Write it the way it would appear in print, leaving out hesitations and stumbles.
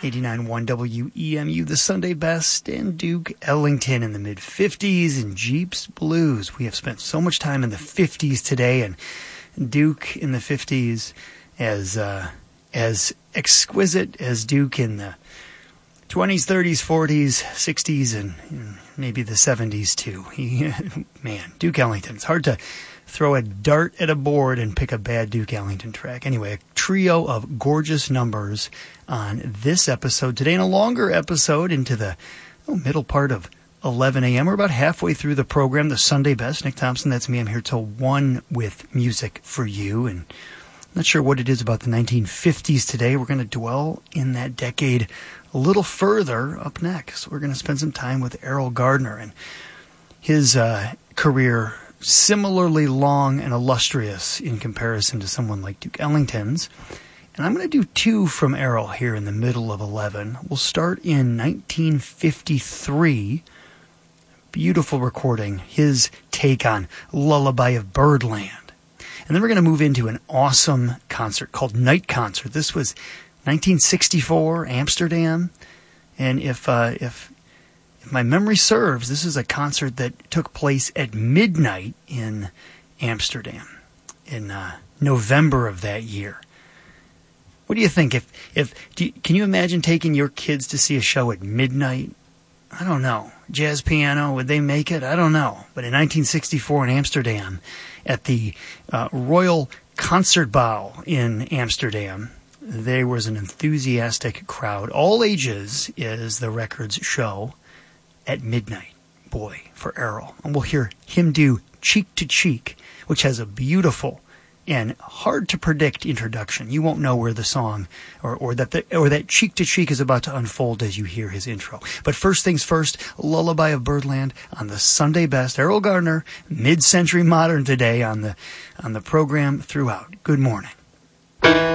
89.1 WEMU, the Sunday Best, and Duke Ellington in the mid-50s and Jeeps Blues. We have spent so much time in the 50s today, and Duke in the 50s as exquisite as Duke in the 20s, 30s, 40s, 60s, and maybe the 70s too. Man, Duke Ellington. It's hard to throw a dart at a board and pick a bad Duke Ellington track. Anyway, a trio of gorgeous numbers on this episode today, and a longer episode into the middle part of 11 a.m. We're about halfway through the program, the Sunday Best. Nick Thompson, that's me. I'm here till 1 with music for you, and I'm not sure what it is about the 1950s today. We're going to dwell in that decade a little further up next. We're going to spend some time with Erroll Garner and his career, similarly long and illustrious in comparison to someone like Duke Ellington's. And I'm going to do two from Erroll here in the middle of 11. We'll start in 1953. Beautiful recording, his take on Lullaby of Birdland. And then we're going to move into an awesome concert called Night Concert. This was 1964, Amsterdam. And if my memory serves, this is a concert that took place at midnight in Amsterdam in November of that year. What do you think? Can you imagine taking your kids to see a show at midnight? I don't know. Jazz piano, would they make it? I don't know. But in 1964 in Amsterdam, at the Royal Concertgebouw in Amsterdam, there was an enthusiastic crowd. All ages, as the records show, at midnight. Boy, for Erroll. And we'll hear him do Cheek to Cheek, which has a beautiful and hard to predict introduction. You won't know where the song or that Cheek to Cheek is about to unfold as you hear his intro. But first things first, Lullaby of Birdland on the Sunday Best. Erroll Garner, mid-century modern today on the program throughout. Good morning.